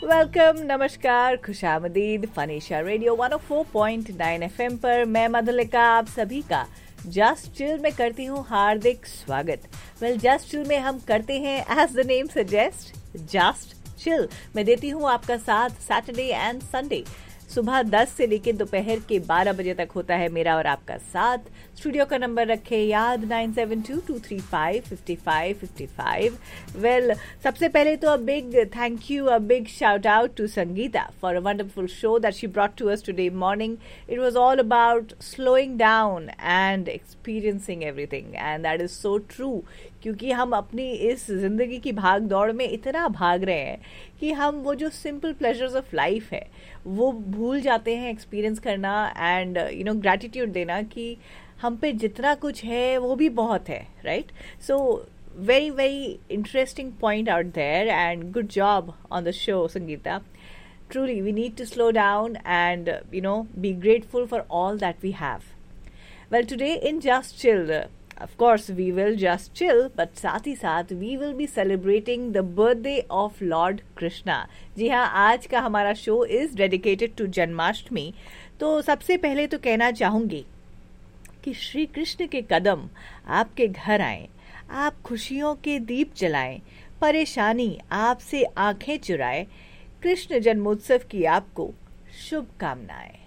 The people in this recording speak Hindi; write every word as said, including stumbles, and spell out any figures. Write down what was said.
वेलकम, नमस्कार, खुशामदीद। फनीशा radio one O four point nine FM पर मैं मधुलिका आप सभी का जस्ट चिल में करती हूँ हार्दिक स्वागत। वेल, जस्ट चिल में हम करते हैं as the name suggest just chill. मैं देती हूँ आपका साथ सैटरडे एंड संडे सुबह दस से लेकर दोपहर के बारह बजे तक होता है मेरा और आपका साथ। स्टूडियो का नंबर रखे याद nine seven to to three five fifty five fifty five. Well, सबसे पहले तो a big thank you, a big shout out to Sangeeta for a wonderful show that she brought to us today morning. It was all about slowing down and experiencing everything, and that is so true. क्योंकि हम अपनी इस जिंदगी की भाग दौड़ में इतना भाग रहे हैं कि हम वो जो सिंपल प्लेजर्स ऑफ लाइफ है वो भूल जाते हैं एक्सपीरियंस करना एंड यू नो ग्रैटिट्यूड देना कि हम पे जितना कुछ है वो भी बहुत है, right? So very very interesting point out there and good job on the show, Sangeeta. Truly, we need to slow down and, uh, you know, be grateful for all that we have. Well, today in Just Chill, uh, of course, we will just chill, but साथ ही साथ we will be celebrating the birthday of Lord Krishna. जी हाँ, आज का हमारा show is dedicated to Janmashtami. तो सबसे पहले तो कहना चाहूँगी कि श्री कृष्ण के कदम आपके घर आएं, आप खुशियों के दीप जलाएं, परेशानी आपसे आंखें चुराए, कृष्ण जन्मोत्सव की आपको शुभकामनाएं.